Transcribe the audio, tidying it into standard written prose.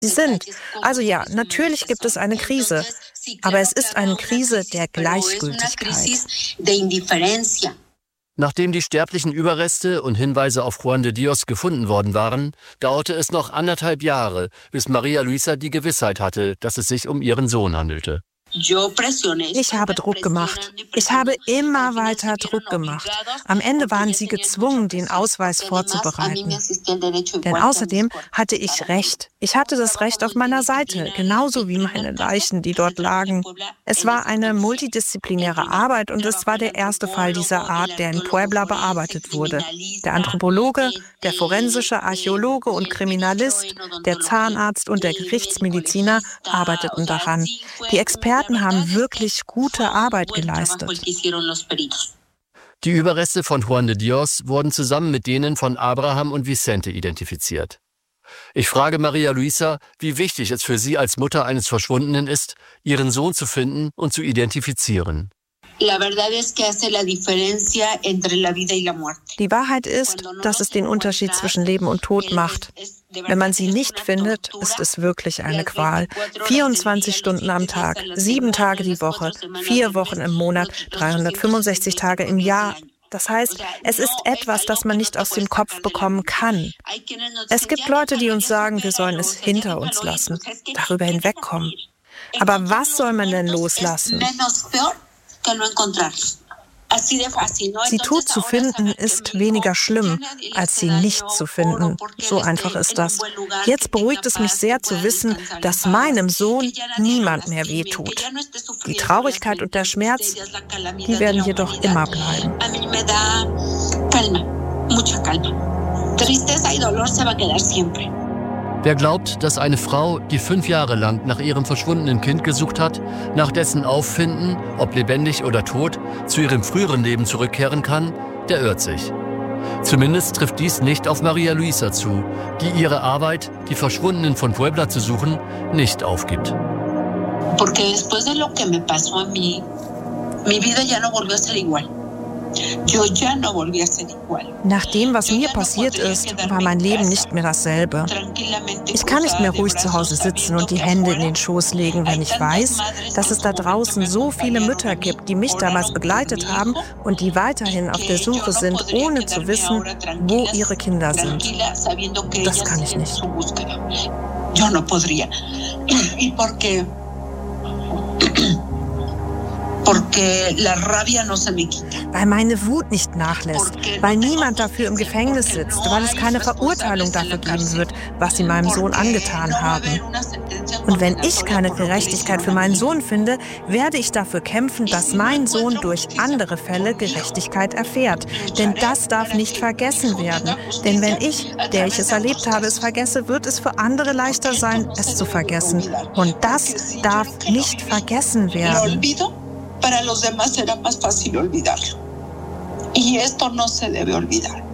Sie sind. Also ja, natürlich gibt es eine Krise, aber es ist eine Krise der Gleichgültigkeit. Nachdem die sterblichen Überreste und Hinweise auf Juan de Dios gefunden worden waren, dauerte es noch 1,5 Jahre, bis María Luisa die Gewissheit hatte, dass es sich um ihren Sohn handelte. Ich habe Druck gemacht. Ich habe immer weiter Druck gemacht. Am Ende waren sie gezwungen, den Ausweis vorzubereiten. Denn außerdem hatte ich Recht. Ich hatte das Recht auf meiner Seite, genauso wie meine Leichen, die dort lagen. Es war eine multidisziplinäre Arbeit und es war der erste Fall dieser Art, der in Puebla bearbeitet wurde. Der Anthropologe, der forensische Archäologe und Kriminalist, der Zahnarzt und der Gerichtsmediziner arbeiteten daran. Die Experten haben wirklich gute Arbeit geleistet. Die Überreste von Juan de Dios wurden zusammen mit denen von Abraham und Vicente identifiziert. Ich frage María Luisa, wie wichtig es für sie als Mutter eines Verschwundenen ist, ihren Sohn zu finden und zu identifizieren. Die Wahrheit ist, dass es den Unterschied zwischen Leben und Tod macht. Wenn man sie nicht findet, ist es wirklich eine Qual. 24 Stunden am Tag, 7 Tage die Woche, 4 Wochen im Monat, 365 Tage im Jahr. Das heißt, es ist etwas, das man nicht aus dem Kopf bekommen kann. Es gibt Leute, die uns sagen, wir sollen es hinter uns lassen, darüber hinwegkommen. Aber was soll man denn loslassen? Sie tot zu finden ist weniger schlimm, als sie nicht zu finden. So einfach ist das. Jetzt beruhigt es mich sehr zu wissen, dass meinem Sohn niemand mehr wehtut. Die Traurigkeit und der Schmerz, die werden jedoch immer bleiben. Wer glaubt, dass eine Frau, die 5 Jahre lang nach ihrem verschwundenen Kind gesucht hat, nach dessen Auffinden, ob lebendig oder tot, zu ihrem früheren Leben zurückkehren kann, der irrt sich. Zumindest trifft dies nicht auf María Luisa zu, die ihre Arbeit, die Verschwundenen von Puebla zu suchen, nicht aufgibt. Porque después de lo que me pasó a mí, mi vida ya no volvió a ser igual. Nach dem, was mir passiert ist, war mein Leben nicht mehr dasselbe. Ich kann nicht mehr ruhig zu Hause sitzen und die Hände in den Schoß legen, wenn ich weiß, dass es da draußen so viele Mütter gibt, die mich damals begleitet haben und die weiterhin auf der Suche sind, ohne zu wissen, wo ihre Kinder sind. Das kann ich nicht. Weil meine Wut nicht nachlässt, weil niemand dafür im Gefängnis sitzt, weil es keine Verurteilung dafür geben wird, was sie meinem Sohn angetan haben. Und wenn ich keine Gerechtigkeit für meinen Sohn finde, werde ich dafür kämpfen, dass mein Sohn durch andere Fälle Gerechtigkeit erfährt. Denn das darf nicht vergessen werden. Denn wenn ich, der ich es erlebt habe, es vergesse, wird es für andere leichter sein, es zu vergessen. Und das darf nicht vergessen werden. Para los demás será más fácil olvidarlo. Y esto no se debe olvidar.